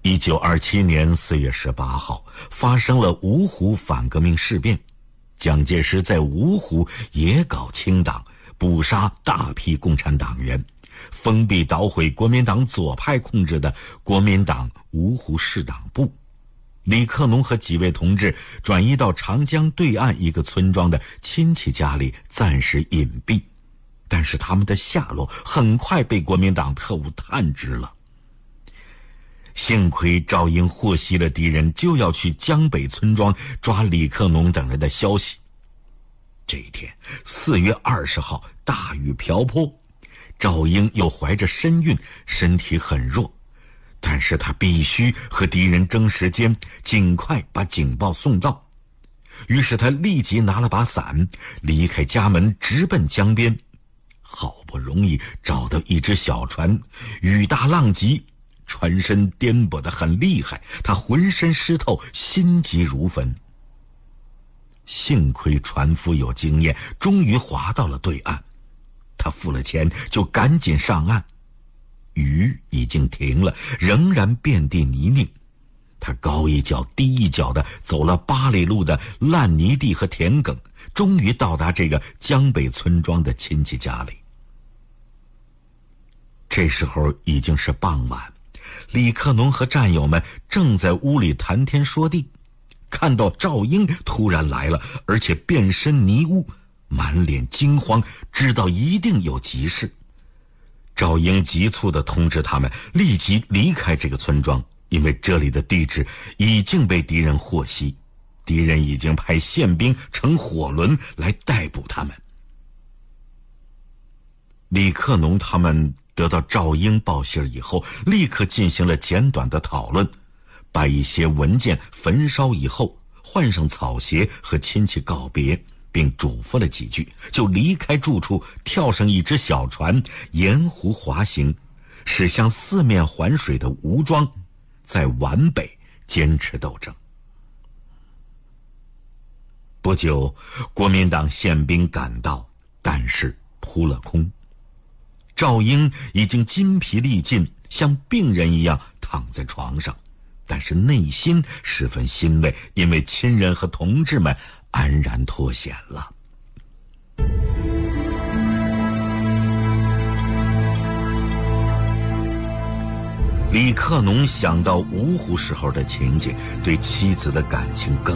1927年4月18号，发生了芜湖反革命事变，蒋介石在芜湖也搞清党，捕杀大批共产党员，封闭捣毁国民党左派控制的国民党芜湖市党部。李克农和几位同志转移到长江对岸一个村庄的亲戚家里暂时隐蔽，但是他们的下落很快被国民党特务探知了。幸亏赵英获悉了敌人就要去江北村庄抓李克农等人的消息。这一天4月20号，大雨瓢泼，赵英又怀着身孕，身体很弱，但是他必须和敌人争时间，尽快把警报送到。于是他立即拿了把伞，离开家门，直奔江边。好不容易找到一只小船，雨大浪急，船身颠簸得很厉害，他浑身湿透，心急如焚。幸亏船夫有经验，终于划到了对岸。他付了钱，就赶紧上岸。雨已经停了，仍然遍地泥泞。他高一脚低一脚地走了8里路的烂泥地和田埂，终于到达这个江北村庄的亲戚家里。这时候已经是傍晚，李克农和战友们正在屋里谈天说地，看到赵英突然来了，而且遍身泥污，满脸惊慌，知道一定有急事。赵英急促地通知他们立即离开这个村庄，因为这里的地址已经被敌人获悉，敌人已经派宪兵乘火轮来逮捕他们。李克农他们得到赵英报信以后，立刻进行了简短的讨论，把一些文件焚烧以后，换上草鞋和亲戚告别，并嘱咐了几句，就离开住处，跳上一只小船，沿湖滑行，驶向四面环水的吴庄，在皖北坚持斗争。不久，国民党宪兵赶到，但是扑了空。赵英已经筋疲力尽，像病人一样躺在床上，但是内心十分欣慰，因为亲人和同志们安然脱险了。李克农想到芜湖时候的情景，对妻子的感情更